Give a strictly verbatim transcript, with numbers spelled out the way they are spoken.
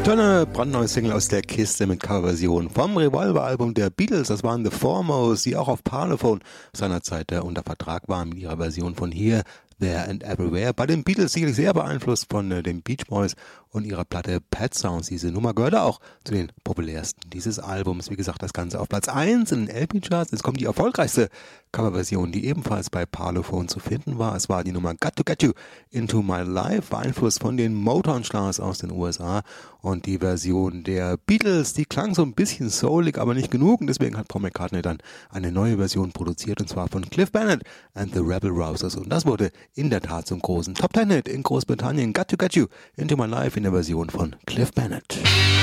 Tolle brandneue Single aus der Kiste mit Coverversion vom Revolver-Album der Beatles. Das waren The Foremost, die auch auf Parlophone seinerzeit äh, unter Vertrag waren mit ihrer Version von Here, There and Everywhere. Bei den Beatles sicherlich sehr beeinflusst von äh, den Beach Boys und ihrer Platte Pet Sounds. Diese Nummer gehörte auch zu den populärsten dieses Albums. Wie gesagt, das Ganze auf Platz eins in den L P-Charts. Jetzt kommt die erfolgreichste Coverversion, die ebenfalls bei Parlophone zu finden war. Es war die Nummer Got to Get You Into My Life, beeinflusst von den Motown-Stars aus den U S A. Und die Version der Beatles, die klang so ein bisschen soulig, aber nicht genug. Und deswegen hat Paul McCartney dann eine neue Version produziert, und zwar von Cliff Bennett and the Rebel Rousers. Und das wurde in der Tat zum großen Top Ten Hit in Großbritannien. Got to Get You Into My Life in der Version von Cliff Bennett.